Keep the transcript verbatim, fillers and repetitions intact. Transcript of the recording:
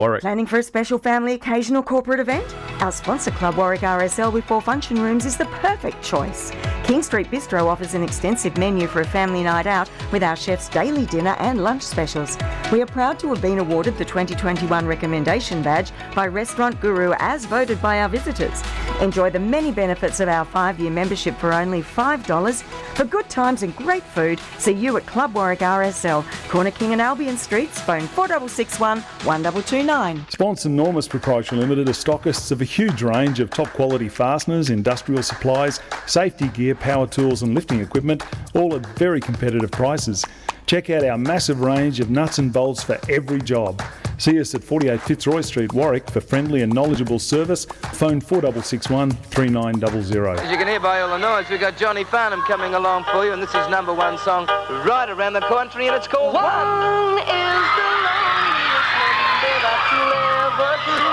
Warwick. Planning for a special family occasion or corporate event? Our sponsor club, Warwick R S L with four function rooms, is the perfect choice. King Street Bistro offers an extensive menu for a family night out with our chef's daily dinner and lunch specials. We are proud to have been awarded the twenty twenty-one Recommendation Badge by Restaurant Guru as voted by our visitors. Enjoy the many benefits of our five-year membership for only five dollars. For good times and great food, see you at Club Warwick R S L, Corner King and Albion Streets, phone four six six one, one two two nine. Sponsor Normus Proprietary Limited are stockists of a huge range of top quality fasteners, industrial supplies, safety gear, power tools and lifting equipment, all at very competitive prices. Check out our massive range of nuts and bolts for every job. See us at forty-eight Fitzroy Street, Warwick for friendly and knowledgeable service. Phone four six six one, three nine zero zero. As you can hear by all the noise, we've got Johnny Farnham coming along for you, and this is number one song right around the country, and it's called One. One is the loneliest number that you'll ever do.